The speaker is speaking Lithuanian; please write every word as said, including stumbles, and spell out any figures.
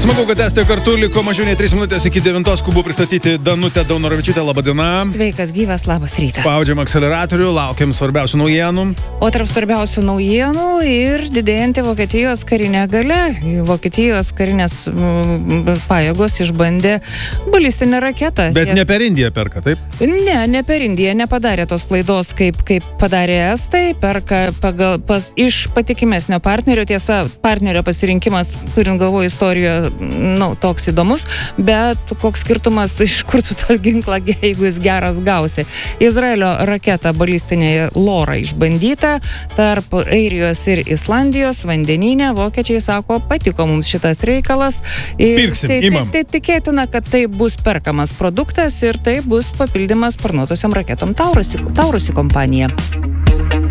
Smagu, kad esate kartu, liko mažiau nei tris minutės iki devintos, kubu pristatyti Danutę Daunoravičiūtę. Labą dieną. Sveikas, gyvas, labas rytas. Spaudžiam akceleratorių, laukiam svarbiausių naujienų. O tarp svarbiausių naujienų ir didėjanti Vokietijos karinė galia. Vokietijos karinės m, pajėgos išbandė balistinę raketą. Bet Jie... ne per Indiją perka, taip? Ne, ne per Indiją, nepadarė tos klaidos, kaip, kaip padarė Estai, perka pagal, pas, iš patikimesnio partnerio. Tiesa, partnerio pasirinkimas, turint galvo istoriją, nu, toks įdomus, bet koks skirtumas, iš kur tu tą ginklą, jeigu jis geras gausi. Izraelio raketa balistinė Lora išbandyta tarp Airijos ir Islandijos vandenyne. Vokiečiai sako, patiko mums šitas reikalas. Ir Pirksim, tai, imam. tai, tai tikėtina, kad tai bus perkamas produktas ir tai bus papildymas sparnuotosiom raketom Taurusi, Taurusi kompanija.